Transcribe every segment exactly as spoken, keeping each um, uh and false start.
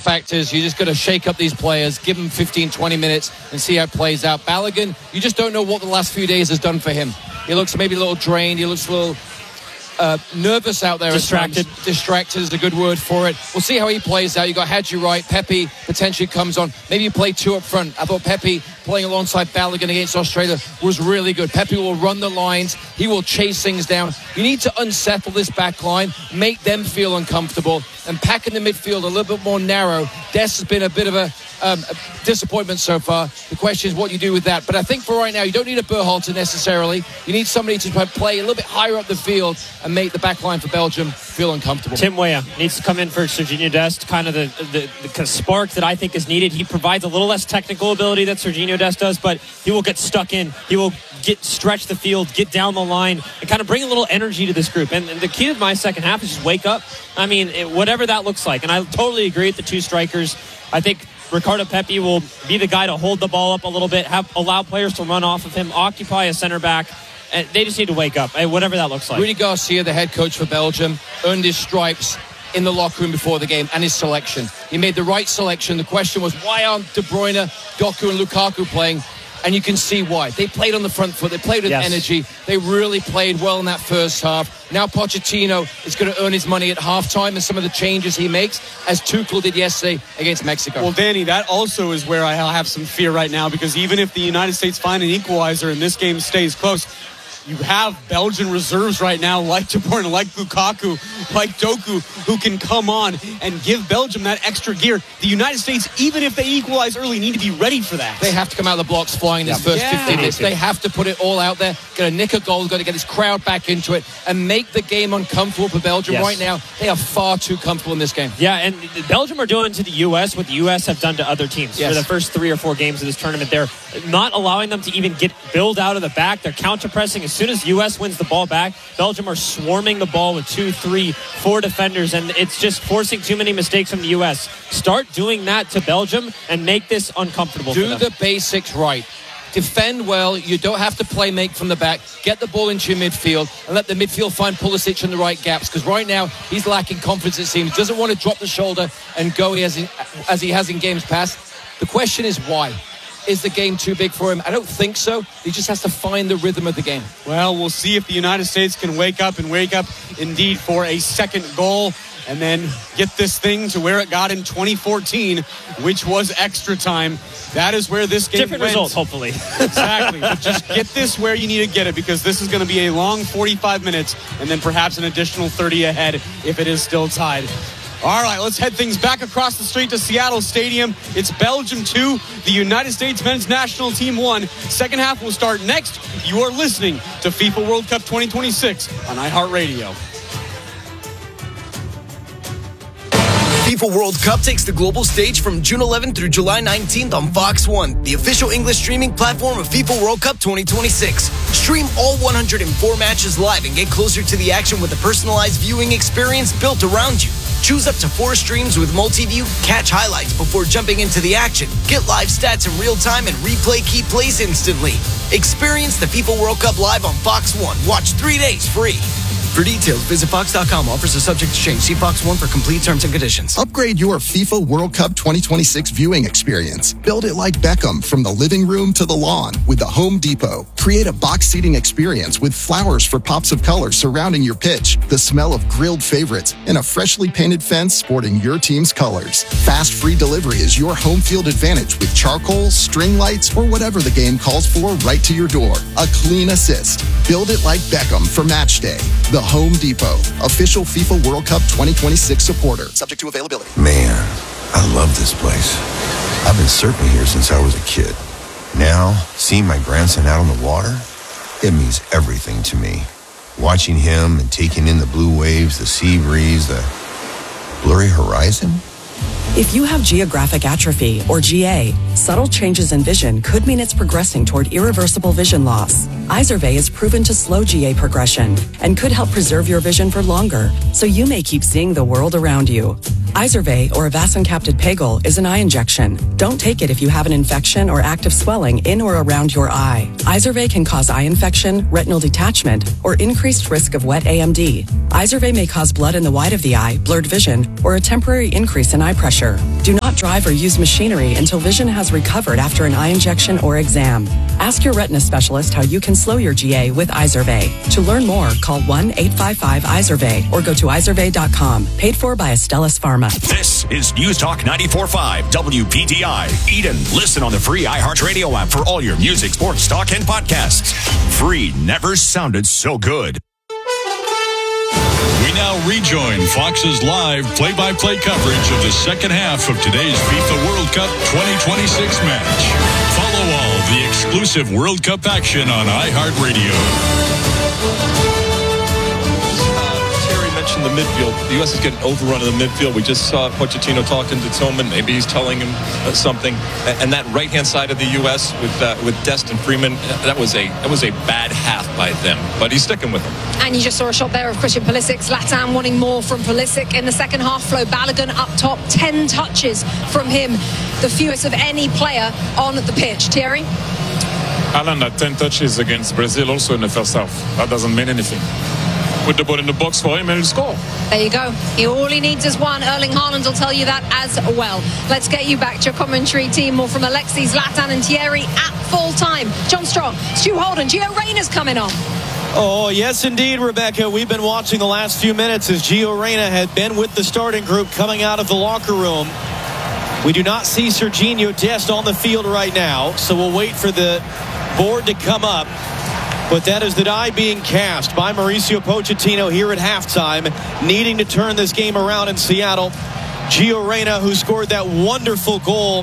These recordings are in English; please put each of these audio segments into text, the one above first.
factors. You just got to shake up these players, give them fifteen, twenty minutes and see how it plays out. Balogun, you just don't know what the last few days has done for him. He looks maybe a little drained. He looks a little uh, nervous out there. Distracted. Distracted is a good word for it. We'll see how he plays out. You got Hadji right. Pepe potentially comes on. Maybe you play two up front. I thought Pepe playing alongside Balogun against Australia was really good. Pepe will run the lines. He will chase things down. You need to unsettle this back line, make them feel uncomfortable, and pack in the midfield a little bit more narrow. Des has been a bit of a, um, a disappointment so far. The question is what you do with that. But I think for right now, you don't need a Berhalter necessarily. You need somebody to play a little bit higher up the field and make the back line for Belgium feel uncomfortable. Tim Weah needs to come in for Serginho Dest, kind of the, the, the spark that I think is needed. He provides a little less technical ability that Serginho Dest does, but he will get stuck in. He will get stretch the field, get down the line, and kind of bring a little energy to this group. And, and the key to my second half is just wake up. I mean, it, whatever that looks like. And I totally agree with the two strikers. I think Ricardo Pepi will be the guy to hold the ball up a little bit, have allow players to run off of him, occupy a center back. And they just need to wake up, whatever that looks like. Rudy Garcia, the head coach for Belgium, earned his stripes in the locker room before the game and his selection. He made the right selection. The question was, why aren't De Bruyne, Doku and Lukaku playing? And you can see why. They played on the front foot. They played with yes. energy. They really played well in that first half. Now Pochettino is going to earn his money at halftime and some of the changes he makes, as Tuchel did yesterday against Mexico. Well, Danny, that also is where I have some fear right now, because even if the United States find an equalizer and this game stays close, you have Belgian reserves right now like De Bruyne, like Lukaku, like Doku, who can come on and give Belgium that extra gear. The United States, even if they equalize early, need to be ready for that. They have to come out of the blocks flying this yeah. first yeah. fifteen minutes. They have to put it all out there. Got to nick a goal, got to get his crowd back into it and make the game uncomfortable for Belgium. Yes. Right now, they are far too comfortable in this game. Yeah, and Belgium are doing to the U S what the U S have done to other teams. Yes. For the first three or four games of this tournament, they're not allowing them to even get build out of the back. They're counter-pressing. As soon as U S wins the ball back, Belgium are swarming the ball with two, three, four defenders, and it's just forcing too many mistakes from the U S. Start doing that to Belgium and make this uncomfortable Do for them. the basics right. Defend well. You don't have to play make from the back. Get the ball into your midfield and let the midfield find Pulisic in the right gaps, because right now he's lacking confidence, it seems. Doesn't want to drop the shoulder and go as he, as he has in games past. The question is why? Is the game too big for him? I don't think so. He just has to find the rhythm of the game. Well, we'll see if the United States can wake up and wake up indeed for a second goal and then get this thing to where it got in twenty fourteen, which was extra time. That is where this game Different went. results, hopefully. Exactly. But just get this where you need to get it, because this is going to be a long forty-five minutes and then perhaps an additional thirty ahead if it is still tied. All right, let's head things back across the street to Seattle Stadium. It's Belgium two, the United States men's national team one. Second half will start next. You are listening to FIFA World Cup twenty twenty-six on iHeartRadio. FIFA World Cup takes the global stage from June eleventh through July nineteenth on Fox one, the official English streaming platform of FIFA World Cup twenty twenty-six. Stream all one hundred four matches live and get closer to the action with a personalized viewing experience built around you. Choose up to four streams with multi-view, catch highlights before jumping into the action, get live stats in real time, and replay key plays instantly. Experience the FIFA World Cup live on Fox one. Watch three days free. For details, visit fox dot com. Offers are subject to change. See Fox one for complete terms and conditions. Upgrade your FIFA World Cup twenty twenty-six viewing experience. Build it like Beckham from the living room to the lawn with the Home Depot. Create a box seating experience with flowers for pops of color surrounding your pitch, the smell of grilled favorites, and a freshly painted fence sporting your team's colors. Fast free delivery is your home field advantage with charcoal, string lights, or whatever the game calls for right to your door. A clean assist. Build it like Beckham for match day. The Home Depot, official FIFA World Cup twenty twenty-six supporter. Subject to availability. Man, I love this place. I've been surfing here since I was a kid. Now, seeing my grandson out on the water, it means everything to me. Watching him and taking in the blue waves, the sea breeze, the blurry horizon. If you have geographic atrophy, or G A, subtle changes in vision could mean it's progressing toward irreversible vision loss. Izervay is proven to slow G A progression and could help preserve your vision for longer, so you may keep seeing the world around you. Izervay, or avacincaptad pegol, is an eye injection. Don't take it if you have an infection or active swelling in or around your eye. Izervay can cause eye infection, retinal detachment, or increased risk of wet A M D. Izervay may cause blood in the white of the eye, blurred vision, or a temporary increase in eye pressure. Do not drive or use machinery until vision has recovered after an eye injection or exam. Ask your retina specialist how you can slow your G A with Izervay. To learn more, call one eight five five Izervay or go to izervay dot com. Paid for by Astellas Pharma. This is News Talk ninety-four point five W P T I. Eden, listen on the free iHeartRadio app for all your music, sports, talk, and podcasts. Free never sounded so good. We now rejoin Fox's live play-by-play coverage of the second half of today's FIFA World Cup twenty twenty-six match. Follow all the exclusive World Cup action on iHeartRadio. In the midfield, the U S is getting overrun in the midfield. We just saw Pochettino talking to Tillman. Maybe he's telling him uh, something. And that right-hand side of the U S with uh, with Dest and Freeman, that was a that was a bad half by them. But he's sticking with them. And you just saw a shot there of Christian Pulisic. Zlatan wanting more from Pulisic in the second half. Flo Balogun up top, ten touches from him, the fewest of any player on the pitch. Thierry? Alan had ten touches against Brazil also in the first half. That doesn't mean anything. Put the ball in the box for him and he'll score. There you go. He, all he needs is one. Erling Haaland will tell you that as well. Let's get you back to your commentary team. More from Alexi, Zlatan and Thierry at full time. John Strong, Stu Holden, Gio Reyna's coming on. Oh, yes, indeed, Rebecca. We've been watching the last few minutes as Gio Reyna had been with the starting group coming out of the locker room. We do not see Sergiño Dest on the field right now, so we'll wait for the board to come up. But that is the die being cast by Mauricio Pochettino here at halftime, needing to turn this game around in Seattle. Gio Reyna, who scored that wonderful goal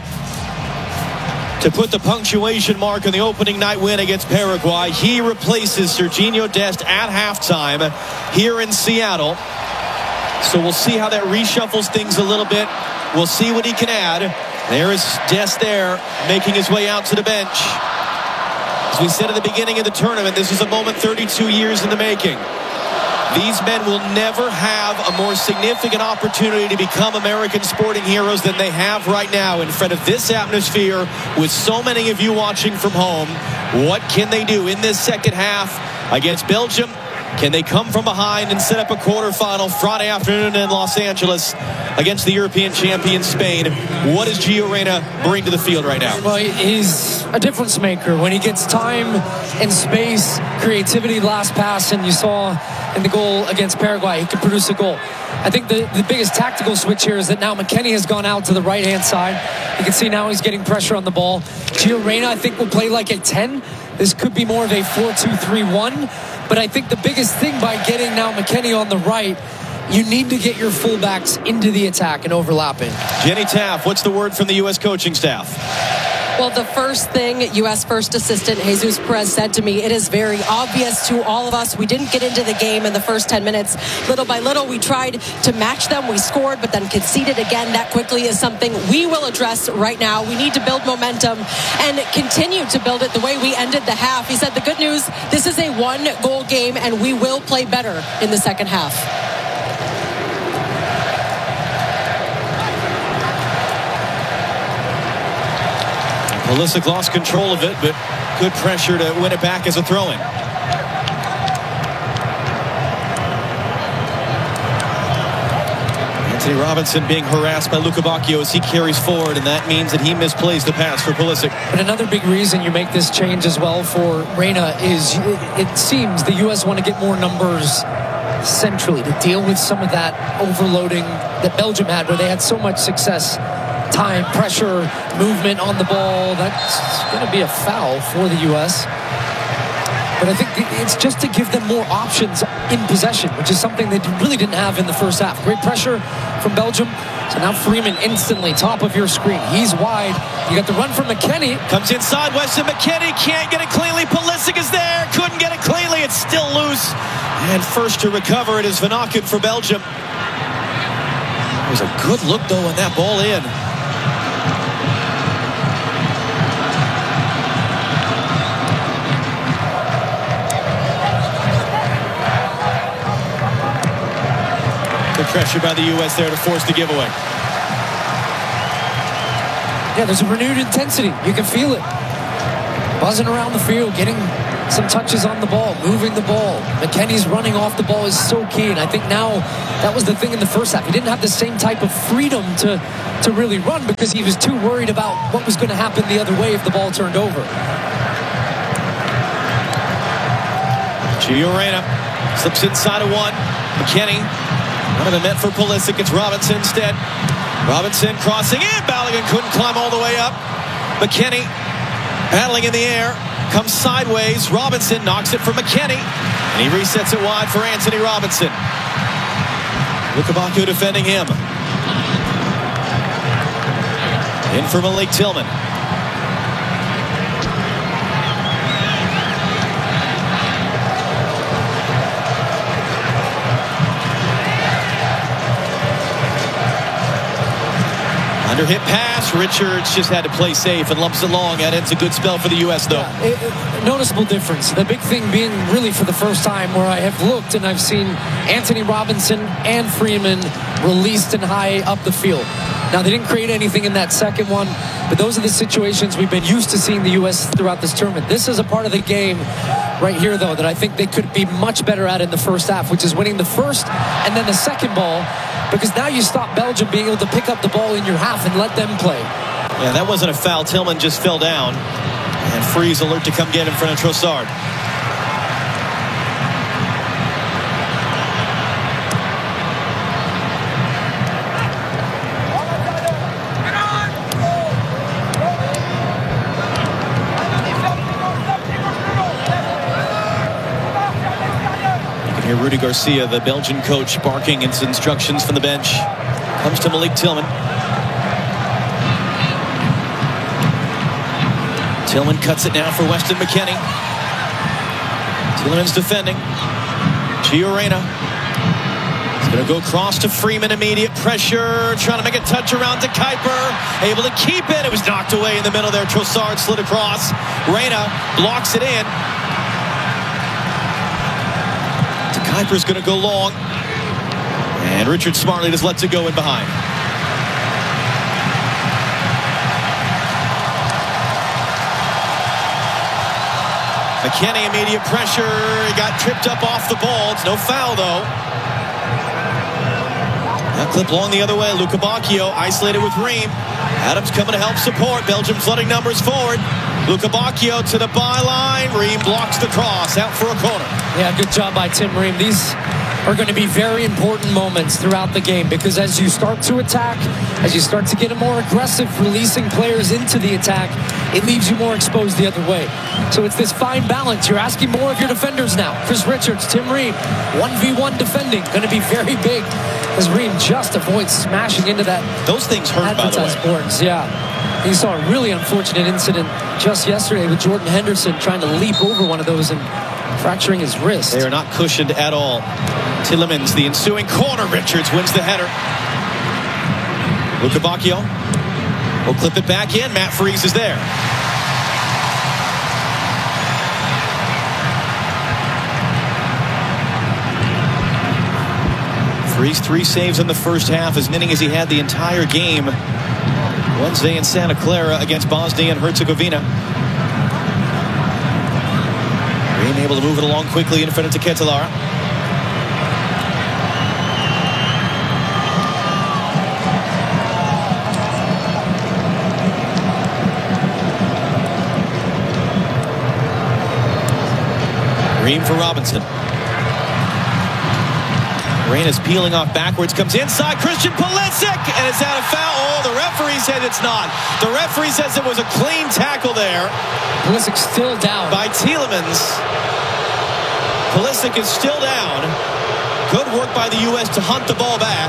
to put the punctuation mark on the opening night win against Paraguay, he replaces Sergiño Dest at halftime here in Seattle. So we'll see how that reshuffles things a little bit. We'll see what he can add. There is Dest there, making his way out to the bench. As we said at the beginning of the tournament, this is a moment thirty-two years in the making. These men will never have a more significant opportunity to become American sporting heroes than they have right now in front of this atmosphere with so many of you watching from home. What can they do in this second half against Belgium? Can they come from behind and set up a quarterfinal Friday afternoon in Los Angeles against the European champion Spain? What does Gio Reyna bring to the field right now? Well, he's a difference maker. When he gets time and space, creativity, last pass, and you saw in the goal against Paraguay, he could produce a goal. I think the, the biggest tactical switch here is that now McKennie has gone out to the right-hand side. You can see now he's getting pressure on the ball. Gio Reyna, I think, will play like a ten. This could be more of a four two three one. But I think the biggest thing by getting now McKennie on the right, you need to get your fullbacks into the attack and overlapping. Jenny Taff, what's the word from the U S coaching staff? Well, the first thing U S first assistant Jesus Perez said to me, it is very obvious to all of us. We didn't get into the game in the first ten minutes. Little by little, we tried to match them. We scored, but then conceded again. That quickly is something we will address right now. We need to build momentum and continue to build it the way we ended the half. He said the good news, this is a one-goal game, and we will play better in the second half. Pulisic lost control of it, but good pressure to win it back as a throw-in. Anthony Robinson being harassed by Luca Bacchio as he carries forward, and that means that he misplays the pass for Pulisic. But another big reason you make this change as well for Reyna is it seems the U S want to get more numbers centrally to deal with some of that overloading that Belgium had, where they had so much success. Time, pressure, movement on the ball. That's going to be a foul for the U S. But I think it's just to give them more options in possession, which is something they really didn't have in the first half. Great pressure from Belgium. So now Freeman instantly top of your screen. He's wide. You got the run from McKennie. Comes inside. Weston McKennie can't get it cleanly. Pulisic is there. Couldn't get it cleanly. It's still loose. And first to recover it is Van Aken for Belgium. It was a good look, though, on that ball in. pressure by the U S there to force the giveaway. Yeah, there's a renewed intensity. You can feel it. Buzzing around the field, getting some touches on the ball, moving the ball. McKennie's running off the ball is so key, and I think now that was the thing in the first half. He didn't have the same type of freedom to, to really run because he was too worried about what was going to happen the other way if the ball turned over. Gio Reyna slips inside of one. McKennie, none of the net for Pulisic. It's Robinson instead. Robinson crossing in. Balogun couldn't climb all the way up. McKennie battling in the air. Comes sideways. Robinson knocks it for McKennie. And he resets it wide for Anthony Robinson. Lukabaku defending him. In for Malik Tillman. Under hit pass. Richards just had to play safe and lumps it long. And it's a good spell for the U S though. Yeah, it, it, noticeable difference. The big thing being really for the first time where I have looked and I've seen Anthony Robinson and Freeman released and high up the field. Now they didn't create anything in that second one, but those are the situations we've been used to seeing the U S throughout this tournament. This is a part of the game right here though that I think they could be much better at in the first half, which is winning the first and then the second ball. Because now you stop Belgium being able to pick up the ball in your half and let them play. Yeah, that wasn't a foul. Tillman just fell down. And Freeze alert to come get in front of Trossard. Here, Rudy Garcia, the Belgian coach, barking its instructions from the bench. Comes to Malik Tillman. Tillman cuts it now for Weston McKennie. Tillman's defending. Gio Reyna. He's going to go across to Freeman. Immediate pressure. Trying to make a touch around to Kuiper. Able to keep it. It was knocked away in the middle there. Trossard slid across. Reyna blocks it in. Kuiper's going to go long. And Richard smartly just lets it go in behind. McKennie, immediate pressure. He got tripped up off the ball. It's no foul, though. That clip long the other way. Luca Bacchio isolated with Ream. Adams coming to help support. Belgium flooding numbers forward. Luca Bacchio to the byline. Ream blocks the cross. Out for a corner. Yeah, good job by Tim Ream. These are going to be very important moments throughout the game because as you start to attack, as you start to get a more aggressive releasing players into the attack, it leaves you more exposed the other way. So it's this fine balance. You're asking more of your defenders now. Chris Richards, Tim Ream, one v one defending. Going to be very big as Ream just avoids smashing into that. Those things hurt, by the way. Boards. Yeah. You saw a really unfortunate incident just yesterday with Jordan Henderson trying to leap over one of those and fracturing his wrist. They are not cushioned at all. Tillemans, the ensuing corner. Richards wins the header. Luca Bacchio will clip it back in. Matt Freese is there. Freese, three saves in the first half, as many as he had the entire game Wednesday in Santa Clara against Bosnia and Herzegovina. Ream able to move it along quickly in front of Ketelara. Ream for Robinson. Reyna's peeling off backwards, comes inside. Christian Pulisic, and is that a foul? Oh, the referee said it's not. The referee says it was a clean tackle there. Pulisic still down. By Tielemans. Pulisic is still down. Good work by the U S to hunt the ball back.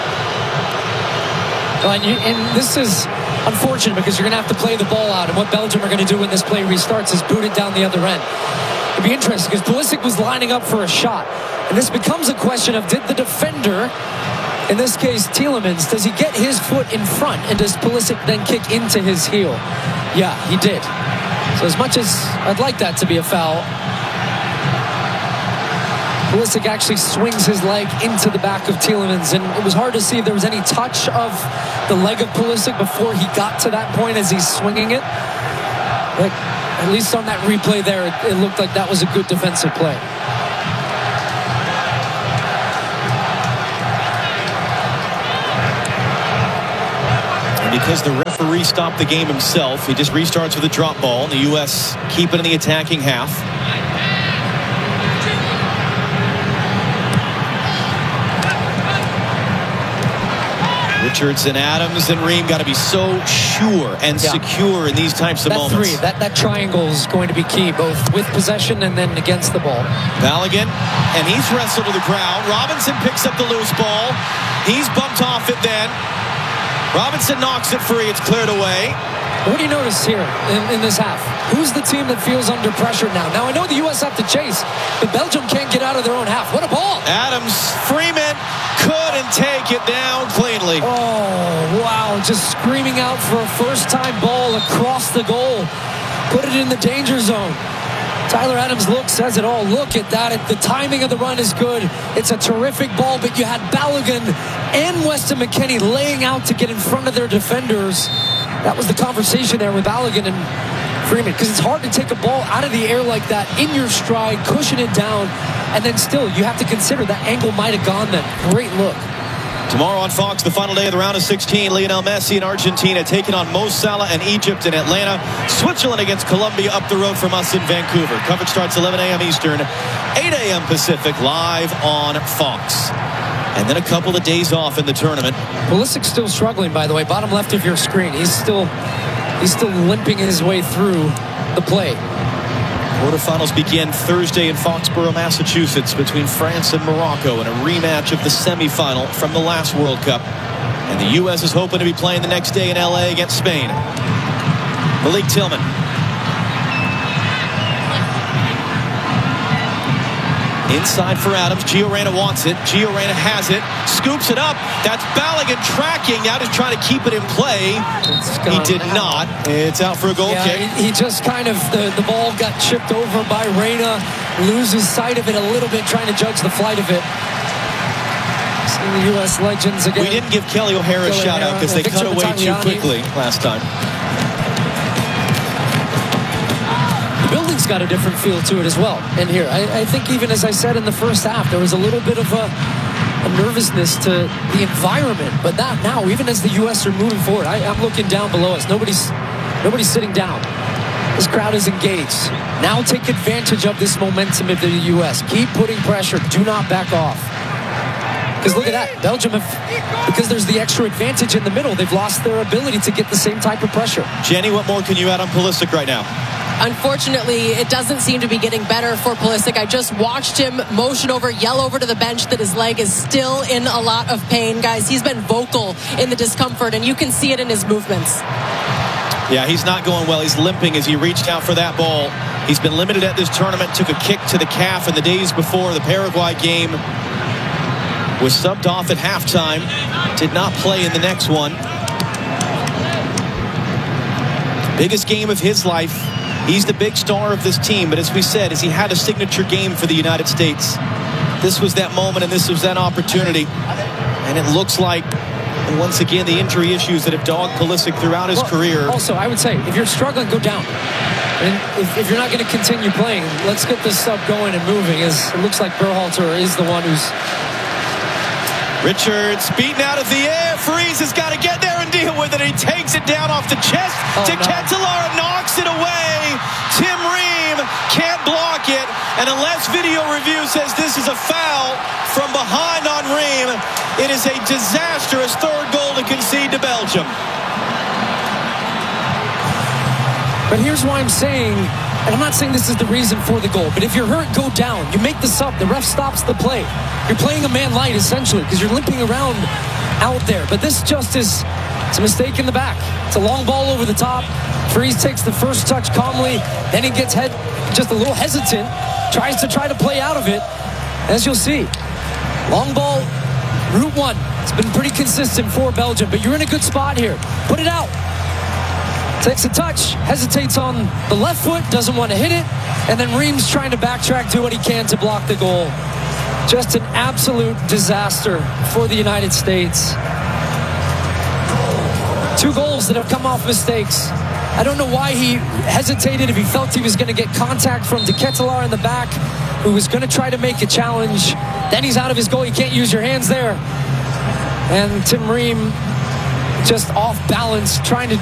Well, and, you, and this is unfortunate because you're going to have to play the ball out, and what Belgium are going to do when this play restarts is boot it down the other end. It'd be interesting because Pulisic was lining up for a shot. And this becomes a question of, did the defender, in this case Tielemans, does he get his foot in front and does Pulisic then kick into his heel? Yeah, he did. So as much as I'd like that to be a foul, Pulisic actually swings his leg into the back of Tielemans, and it was hard to see if there was any touch of the leg of Pulisic before he got to that point as he's swinging it. But at least on that replay there, it, it looked like that was a good defensive play. Because the referee stopped the game himself, he just restarts with a drop ball, and the U S keep it in the attacking half. Richardson, Adams, and Ream got to be so sure and yeah. secure in these types of that moments. Three, that, that triangle is going to be key, both with possession and then against the ball. Balogun, and he's wrestled to the ground. Robinson picks up the loose ball. He's bumped off it then. Robinson knocks it free. It's cleared away. What do you notice here in, in this half? Who's the team that feels under pressure now? Now, I know the U S have to chase, but Belgium can't get out of their own half. What a ball! Adams, Freeman couldn't take it down cleanly. Oh, wow. Just screaming out for a first-time ball across the goal. Put it in the danger zone. Tyler Adams looks, says it all. Look at that. The timing of the run is good. It's a terrific ball, but you had Balogun and Weston McKennie laying out to get in front of their defenders. That was the conversation there with Balogun and Freeman, because it's hard to take a ball out of the air like that in your stride, cushion it down, and then still you have to consider that angle might have gone then. Great look. Tomorrow on Fox, the final day of the round of sixteen, Lionel Messi in Argentina taking on Mo Salah and Egypt in Atlanta. Switzerland against Colombia up the road from us in Vancouver. Coverage starts eleven a.m. Eastern, eight a.m. Pacific, live on Fox. And then a couple of days off in the tournament. Pulisic's still struggling, by the way. Bottom left of your screen. He's still, he's still limping his way through the play. Quarterfinals begin Thursday in Foxborough, Massachusetts, between France and Morocco in a rematch of the semifinal from the last World Cup. And the U S is hoping to be playing the next day in L A against Spain. Malik Tillman. Inside for Adams. Gio Reyna wants it. Gio Reyna has it. Scoops it up. That's Balogun tracking. Now just trying to keep it in play. He did not. It's out for a goal yeah, kick. He, he just kind of, the, the ball got chipped over by Reyna. Loses sight of it a little bit, trying to judge the flight of it. See the U S legends again. We didn't give Kelly O'Hara a shout out because they cut away too quickly last time. Building's got a different feel to it as well. And here, I, I think even as I said in the first half, there was a little bit of a, a nervousness to the environment. But that now, even as the U S are moving forward, I, I'm looking down below us. Nobody's, nobody's sitting down. This crowd is engaged. Now take advantage of this momentum of the U S. Keep putting pressure. Do not back off. Because look at that. Belgium, have, because there's the extra advantage in the middle, they've lost their ability to get the same type of pressure. Jenny, what more can you add on Pulisic right now? Unfortunately, it doesn't seem to be getting better for Pulisic. I just watched him motion over, yell over to the bench that his leg is still in a lot of pain. Guys, he's been vocal in the discomfort, and you can see it in his movements. Yeah, he's not going well. He's limping as he reached out for that ball. He's been limited at this tournament. Took a kick to the calf in the days before the Paraguay game. Was subbed off at halftime. Did not play in the next one. Biggest game of his life. He's the big star of this team, but as we said, as he had a signature game for the United States, this was that moment and this was that opportunity. And it looks like, once again, the injury issues that have dogged Pulisic throughout his well, career. Also, I would say, if you're struggling, go down. And if, if you're not going to continue playing, let's get this sub going and moving. As it looks like Berhalter is the one who's... Richards beaten out of the air. Freeze has got to get there and deal with it. He takes it down off the chest oh, to no. Cantillaro, knocks it away. Tim Ream can't block it. And unless video review says this is a foul from behind on Ream, it is a disastrous third goal to concede to Belgium. But here's why I'm saying, and I'm not saying this is the reason for the goal, but if you're hurt, go down. You make the sub. The ref stops the play. You're playing a man light, essentially, because you're limping around out there. But this just is, it's a mistake in the back. It's a long ball over the top. Freeze takes the first touch calmly. Then he gets head just a little hesitant. Tries to try to play out of it. As you'll see, long ball, route one. It's been pretty consistent for Belgium, but you're in a good spot here. Put it out. Takes a touch, hesitates on the left foot, doesn't want to hit it, and then Ream's trying to backtrack, do what he can to block the goal. Just an absolute disaster for the United States. Two goals that have come off mistakes. I don't know why he hesitated, if he felt he was going to get contact from De Ketelaere in the back, who was going to try to make a challenge. Then he's out of his goal. You can't use your hands there. And Tim Ream just off balance, trying to